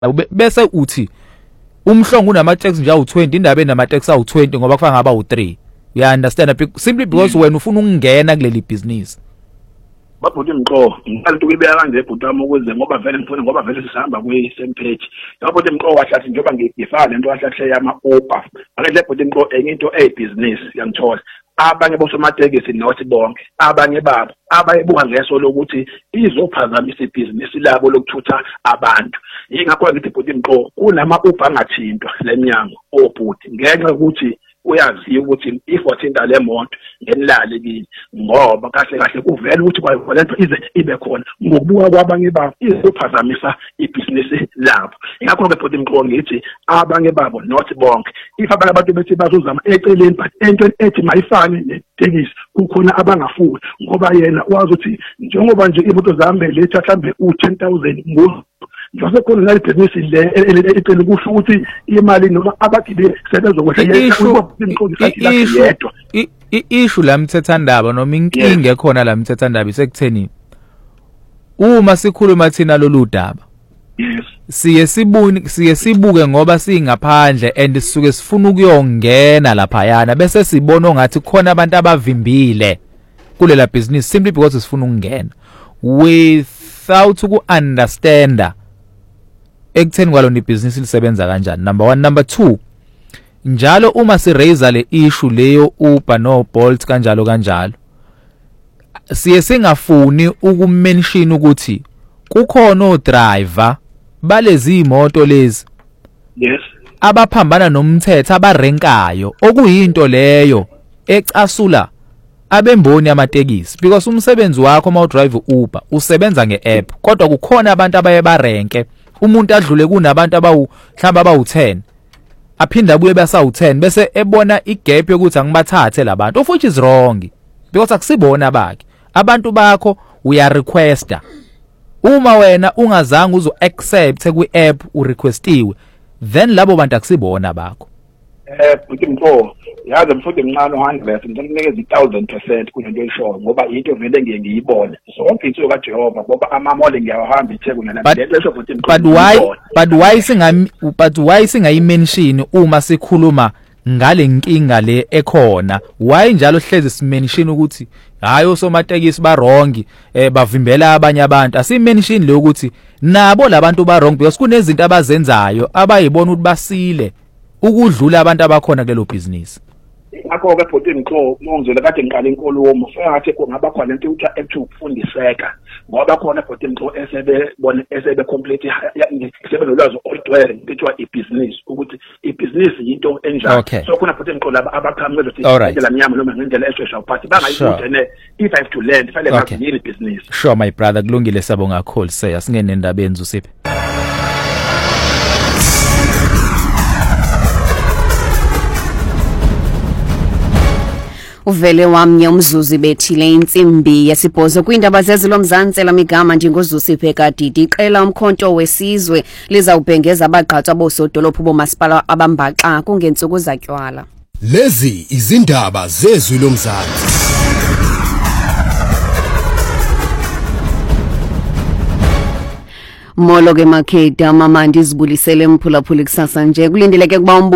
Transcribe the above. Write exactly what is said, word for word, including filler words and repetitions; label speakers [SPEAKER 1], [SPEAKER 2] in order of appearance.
[SPEAKER 1] bese uthi umhlongo unama tax nje awu twenty indaba enama tax awu twenty ngoba kufanele ngaba u three. You understand simply because wena ufuna ukungena kuleli business.
[SPEAKER 2] Babhuti Mqo ngicela ukubeka kanje ebhuti wami ukuze ngoba vele ngifuna ngoba vele sisihamba kwi same page. Babhuti Mqo wahlathi njengoba ngifana lento wahlahle yama Uber. Ake nje bhuti Mqo enye into ey business yangithola. Abanye bosomatekisi nothi bonke abanye babo abayibuka ngeso lokuthi izophazamisa ibhizinisi labo lokuthutha abantu. Yingakho ngithi bhuti Mqo kunama Uber angathintwa leminyango obhuti ngenxa ukuthi uyazi ukuthi if wathinta le moto ngenilale kini ngoba kahle kahle kuvela ukuthi kwalento ize ibe khona ngokubuka kwabanye babo izophazamisa ibhizinisi labo. Ingakho ke bhuti Mqo ngithi abanye babo not bonke if abanye abantu bethi bazozama eceleni but into ethi mayifane netekisi kukhona abangafuni ngoba yena wazi ukuthi njengoba nje imoto zami letha mhlambe u ten thousand ngo Jose khona la business le ecela kusho ukuthi imali noma abagibeli sebenza kuhle yedwa.
[SPEAKER 1] Issue la mthethandaba noma inkinga ekhona la mthethandaba isekutheni uma sikhuluma thina lolu daba siye sibuni siye sibuke ngoba singaphandle and sisuke sifuna ukuyongena lapha yana bese sibona ongathi khona abantu abavimbile kulela business simply because sifuna ukungena without uku understand ekutheni kwalo ni business lisebenza kanjani. Number one. Number two, njalo uma si raise le issue leyo Uber no Bolt kanjalo kanjalo siye singafuni ukumention ukuthi kukhona o driver balezi imoto lezi
[SPEAKER 2] yes
[SPEAKER 1] abaphambana nomthetho abarenkayo okuyinto leyo ecasula abemboni amatekisi because umsebenzi wakho uma udrive Uber usebenza ngeapp kodwa kukhona abantu abaye barenke umuntu adlule kunabantu abawu mhlamba abawu ten aphinda abuye basawu ten bese ebona igap yokuthi angibathathe labantu of which is wrong because akusibona bakhe abantu bakho uya requesta uma wena ungazange uzo accept ku app u requestiwe then labo bantu akusibona bakho.
[SPEAKER 2] Eh bhuti Mqo yazi mfuthi mncane one hundred ngikunikeza one thousand percent kunento eshoyo ngoba into vele ngiye ngiyibone sonke into kaJehova ngoba amamole ngiyahamba iThekwini nami lesho bhuti Mqo.
[SPEAKER 1] But why but why singami but why singayimention uma sikhuluma ngale nkinga le ekhona why njalo hlezi simention ukuthi hayo somatekisi ba wrong eh bavimbela abanye abantu asimention le ukuthi nabo labantu ba wrong because kunezinto abazenzayo abayibona ukuthi basile ukudlula abantu abakhona kulelo business.
[SPEAKER 2] Ngakho ke bhuti Mqo mongizela kade ngiqala inkulumo sengathi kungaba khona into ukuthi ethu ukufundiseka ngoba khona bhuti Mqo esebe bona esebe complete isebe nolwazi olugcwele ngithiwa ibusiness ukuthi ibusiness into enjani so khona bhuti Mqo laba abaqhamuke ukuthi indlela mnyama noma ngendlela eshesha but bangayibuze ne if I have to learn fanele ngazi yini business.
[SPEAKER 1] Sure my brother kulungile sabonga kakhulu say asingene endabeni uSipho.
[SPEAKER 3] Uvele wamnye umzuzi bethile insimbi yesibhozo kwindaba zezilomzansi lamigama njengozusiphe kadidi iqela umkhonto wesizwe lizawubhengeza abagqatswa bosodolophu bomasipala abambaxa kungensuku zatywala.
[SPEAKER 4] Lezi izindaba zezwi lomzansi.
[SPEAKER 3] Molo ke Makheda mama ndizibulisele mphulaphula kusasa nje kulindeleke kuba